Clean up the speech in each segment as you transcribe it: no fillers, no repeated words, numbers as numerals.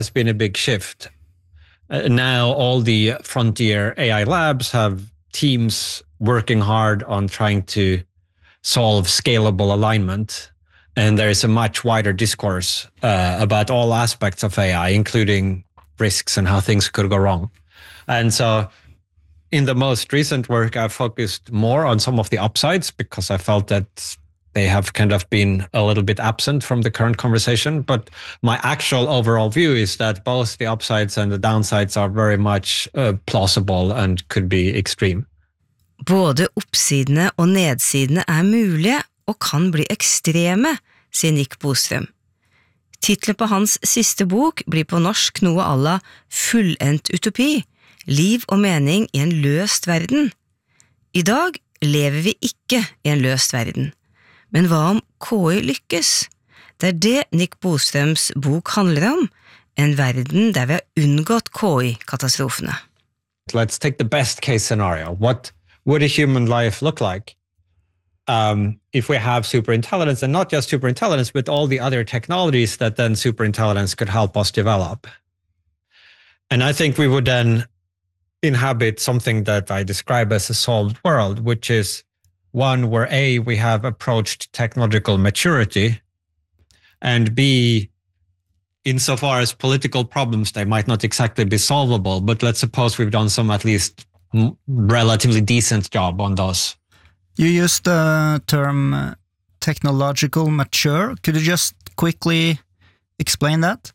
It's been a big shift. Now all the frontier AI labs have teams working hard on trying to solve scalable alignment. And there is a much wider discourse about all aspects of AI, including risks and how things could go wrong. And so in the most recent work, I focused more on some of the upsides because I felt that they have kind of been a little bit absent from the current conversation. But my actual overall view is that both the upsides and the downsides are very much plausible and could be extreme. Både oppsidene og nedsidene mulige og kan bli ekstreme, sier Nick Bostrøm. Titlen på hans siste bok blir på norsk noe à la fullendt utopi, liv og mening i en løst verden. I dag lever vi ikke i en løst verden. Men hva om KI lykkes? Det det Nick Bostrøms bok handler om, en verden der vi har unngått KI-katastrofene. Let's take the best case scenario. What would a human life look like if we have superintelligence, and not just superintelligence, but all the other technologies that then superintelligence could help us develop? And I think we would then inhabit something that I describe as a solved world, which is one where A, we have approached technological maturity, and B, insofar as political problems, they might not exactly be solvable, but let's suppose we've done some at least relatively decent job on those. You used the term technological mature. Could you just quickly explain that?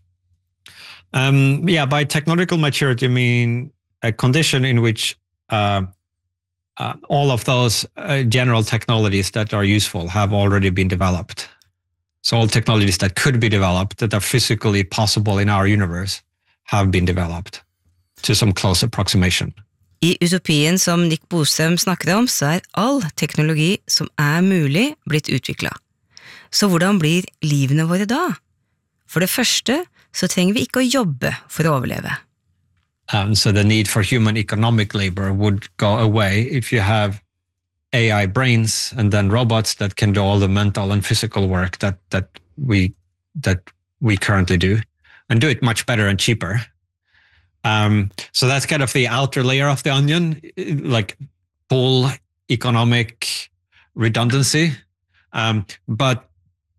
By technological maturity, I mean a condition in which all of those general technologies that are useful have already been developed. So all technologies that could be developed, that are physically possible in our universe, have been developed to some close approximation. I utopien som Nick Bostrøm snakker om, så all teknologi som mulig blitt utviklet. Så hvordan blir livene våre da? For det første så trenger vi ikke å jobbe for å overleve. So the need for human economic labor would go away if you have AI brains and then robots that can do all the mental and physical work that we currently do, and do it much better and cheaper. So that's kind of the outer layer of the onion, like full economic redundancy. But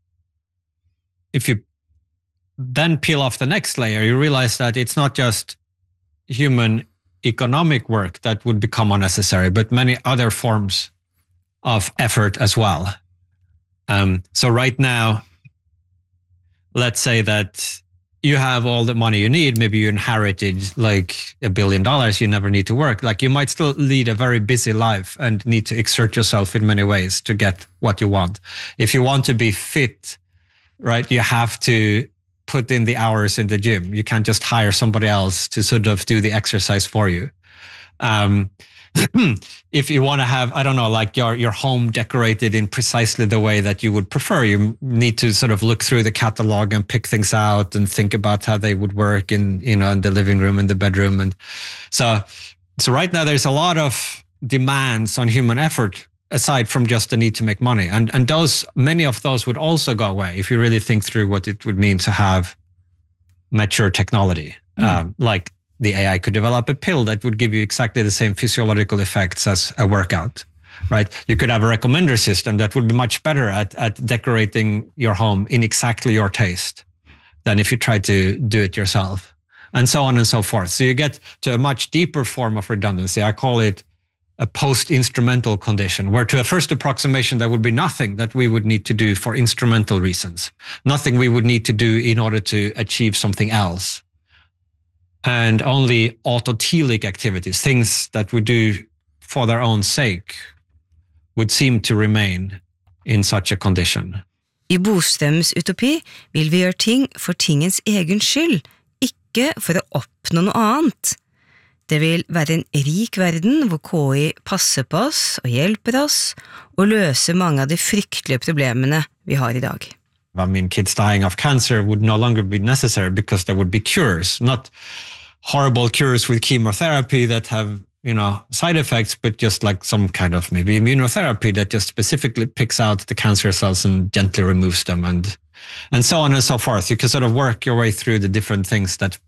if you then peel off the next layer, you realize that it's not just human economic work that would become unnecessary, but many other forms of effort as well. So right now, let's say that you have all the money you need. Maybe you inherited like $1 billion. You never need to work. Like you might still lead a very busy life and need to exert yourself in many ways to get what you want. If you want to be fit, right, you have to put in the hours in the gym. You can't just hire somebody else to sort of do the exercise for you. If you want to have, I don't know, like your home decorated in precisely the way that you would prefer, you need to sort of look through the catalog and pick things out and think about how they would work in the living room and the bedroom. And so right now there's a lot of demands on human effort aside from just the need to make money. And many of those would also go away if you really think through what it would mean to have mature technology. Like the AI could develop a pill that would give you exactly the same physiological effects as a workout, right? You could have a recommender system that would be much better at decorating your home in exactly your taste than if you try to do it yourself, and so on and so forth. So you get to a much deeper form of redundancy. I call it a post-instrumental condition, where to a first approximation, there would be nothing that we would need to do for instrumental reasons, nothing we would need to do in order to achieve something else. And only autotelic activities, things that we do for their own sake, would seem to remain in such a condition. I Bostrøms utopi vil vi gjøre ting for tingens egen skyld, ikke for å oppnå noe annet. Det vil være en rik verden hvor KI passer på oss og hjelper oss og løser mange av de fryktelige problemene vi har I dag. I mean, kids dying of cancer would no longer be necessary because there would be cures, not horrible cures with chemotherapy that have, side effects, but just like some kind of maybe immunotherapy that just specifically picks out the cancer cells and gently removes them. And and so on and so forth. You can sort of work your way through the different things that